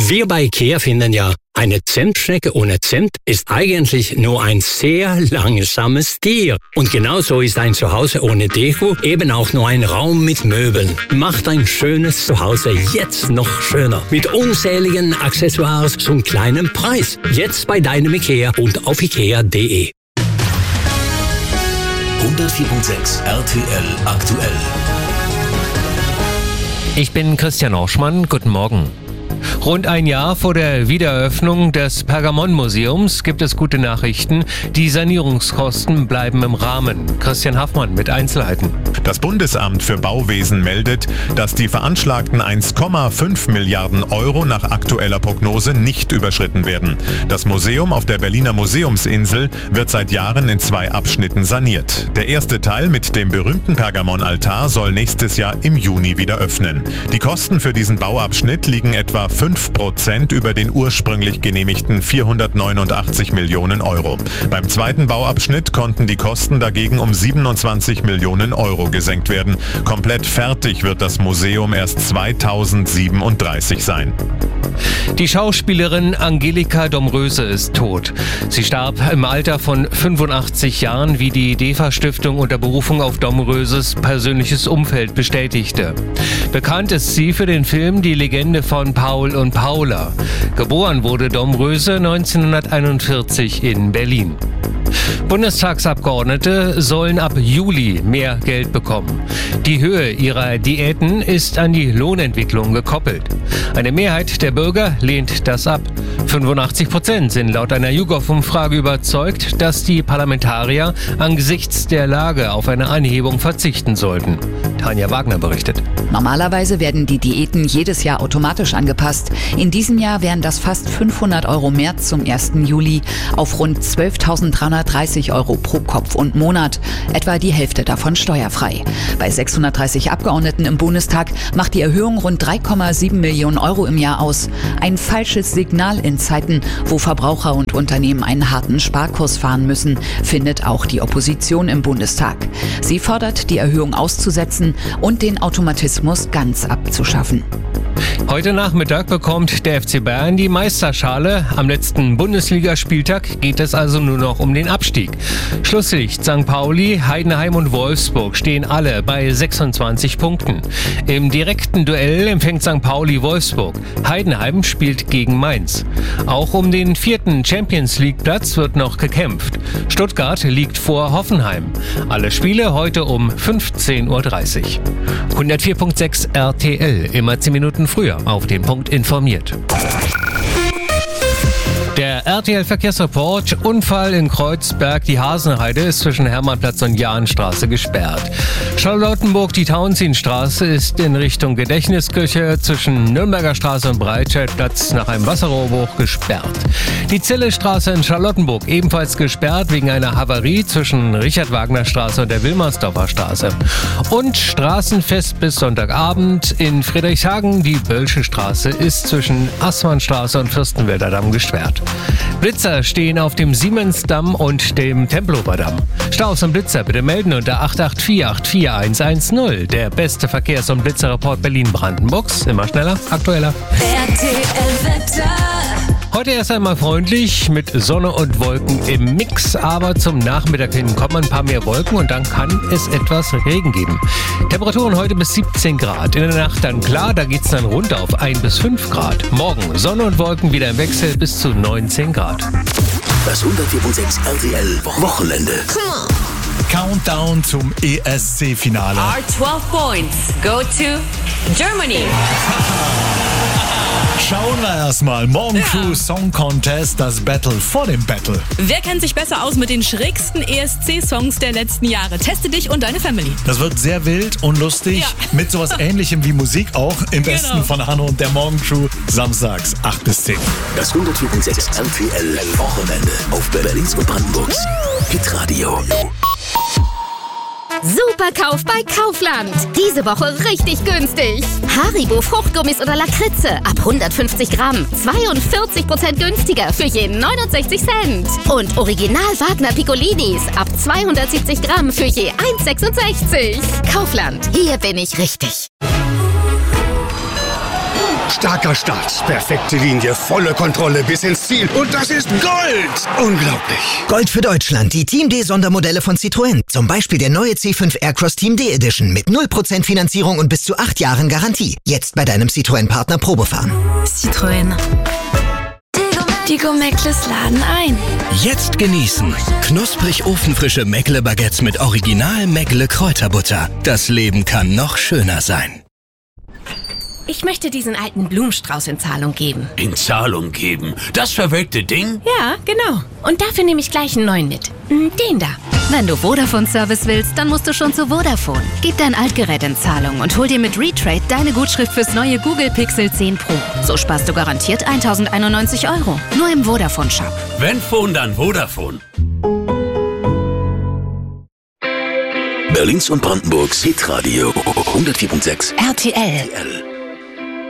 Wir bei IKEA finden ja, eine Zentschnecke ohne Zent ist eigentlich nur ein sehr langsames Tier. Und genauso ist ein Zuhause ohne Deko eben auch nur ein Raum mit Möbeln. Macht ein schönes Zuhause jetzt noch schöner. Mit unzähligen Accessoires zum kleinen Preis. Jetzt bei deinem IKEA und auf ikea.de. 104.6 RTL aktuell. Ich bin Christian Orschmann, guten Morgen. Rund ein Jahr vor der Wiedereröffnung des Pergamon-Museums gibt es gute Nachrichten. Die Sanierungskosten bleiben im Rahmen. Christian Haffmann mit Einzelheiten. Das Bundesamt für Bauwesen meldet, dass die veranschlagten 1,5 Milliarden Euro nach aktueller Prognose nicht überschritten werden. Das Museum auf der Berliner Museumsinsel wird seit Jahren in 2 Abschnitten saniert. Der erste Teil mit dem berühmten Pergamon-Altar soll nächstes Jahr im Juni wieder öffnen. Die Kosten für diesen Bauabschnitt liegen etwa 5% über den ursprünglich genehmigten 489 Millionen Euro. Beim zweiten Bauabschnitt konnten die Kosten dagegen um 27 Millionen Euro gesenkt werden. Komplett fertig wird das Museum erst 2037 sein. Die Schauspielerin Angelika Domröse ist tot. Sie starb im Alter von 85 Jahren, wie die DEFA-Stiftung unter Berufung auf Domröses persönliches Umfeld bestätigte. Bekannt ist sie für den Film Die Legende von Paul und Paula. Geboren wurde Domröse 1941 in Berlin. Bundestagsabgeordnete sollen ab Juli mehr Geld bekommen. Die Höhe ihrer Diäten ist an die Lohnentwicklung gekoppelt. Eine Mehrheit der Bürger lehnt das ab. 85% sind laut einer YouGov-Umfrage überzeugt, dass die Parlamentarier angesichts der Lage auf eine Anhebung verzichten sollten. Tanja Wagner berichtet. Normalerweise werden die Diäten jedes Jahr automatisch angepasst. In diesem Jahr wären das fast 500 Euro mehr zum 1. Juli auf rund 12.330 Euro pro Kopf und Monat. Etwa die Hälfte davon steuerfrei. Bei 630 Abgeordneten im Bundestag macht die Erhöhung rund 3,7 Millionen Euro im Jahr aus. Ein falsches Signal in Zeiten, wo Verbraucher und Unternehmen einen harten Sparkurs fahren müssen, findet auch die Opposition im Bundestag. Sie fordert, die Erhöhung auszusetzen und den Automatismus ganz abzuschaffen. Heute Nachmittag bekommt der FC Bayern die Meisterschale. Am letzten Bundesligaspieltag geht es also nur noch um den Abstieg. Schlusslicht St. Pauli, Heidenheim und Wolfsburg stehen alle bei 26 Punkten. Im direkten Duell empfängt St. Pauli Wolfsburg. Heidenheim spielt gegen Mainz. Auch um den 4. Champions-League-Platz wird noch gekämpft. Stuttgart liegt vor Hoffenheim. Alle Spiele heute um 15.30 Uhr. 104.6 RTL, immer 10 Minuten früher auf den Punkt informiert. Der RTL-Verkehrsreport: Unfall in Kreuzberg. Die Hasenheide ist zwischen Hermannplatz und Jahnstraße gesperrt. Charlottenburg, die Tauentzienstraße ist in Richtung Gedächtniskirche zwischen Nürnberger Straße und Breitscheidplatz nach einem Wasserrohrbruch gesperrt. Die Zillestraße in Charlottenburg ebenfalls gesperrt wegen einer Havarie zwischen Richard-Wagner-Straße und der Wilmersdorfer Straße. Und Straßenfest bis Sonntagabend in Friedrichshagen. Die Bölsche Straße ist zwischen Assmannstraße und Fürstenwälder Damm gesperrt. Blitzer stehen auf dem Siemensdamm und dem Tempelhofer Damm. Staus und Blitzer bitte melden unter 884 84110. Der beste Verkehrs- und Blitzerreport Berlin-Brandenburgs. Immer schneller, aktueller. RTL-Wetter. Heute erst einmal freundlich mit Sonne und Wolken im Mix, aber zum Nachmittag hin kommen ein paar mehr Wolken und dann kann es etwas Regen geben. Temperaturen heute bis 17 Grad. In der Nacht dann klar, da geht's dann runter auf 1 bis 5 Grad. Morgen Sonne und Wolken wieder im Wechsel bis zu 19 Grad. Das 104.6 RTL Wochenende. Countdown zum ESC-Finale. Our 12 points go to Germany. Schauen wir erstmal. Morgen Crew Song Contest, das Battle vor dem Battle. Wer kennt sich besser aus mit den schrägsten ESC-Songs der letzten Jahre? Teste dich und deine Family. Das wird sehr wild und lustig. Ja. Mit sowas Ähnlichem wie Musik auch. Im Besten von Hanno und der Morgen Crew. Samstags 8 bis 10. Das 104.6 RTL Wochenende auf Berlins und Brandenburgs Hitradio. Superkauf bei Kaufland. Diese Woche richtig günstig. Haribo Fruchtgummis oder Lakritze ab 150 Gramm. 42% günstiger für je 69 Cent. Und Original Wagner Piccolinis ab 270 Gramm für je 1,66. Kaufland. Hier bin ich richtig. Starker Start, perfekte Linie, volle Kontrolle bis ins Ziel. Und das ist Gold! Unglaublich. Gold für Deutschland, die Team D Sondermodelle von Citroën. Zum Beispiel der neue C5 Aircross Team D Edition mit 0% Finanzierung und bis zu 8 Jahren Garantie. Jetzt bei deinem Citroën-Partner Probefahren. Citroën. Die Go-Meckles laden ein. Jetzt genießen. Knusprig ofenfrische Meckle-Baguettes mit Original Meckle-Kräuterbutter. Das Leben kann noch schöner sein. Ich möchte diesen alten Blumenstrauß in Zahlung geben. In Zahlung geben? Das verwelkte Ding? Ja, genau. Und dafür nehme ich gleich einen neuen mit. Den da. Wenn du Vodafone-Service willst, dann musst du schon zu Vodafone. Gib dein Altgerät in Zahlung und hol dir mit Retrade deine Gutschrift fürs neue Google Pixel 10 Pro. So sparst du garantiert 1.091 €. Nur im Vodafone-Shop. Wenn Phone, dann Vodafone. Berlins und Brandenburgs Hitradio 104.6 RTL.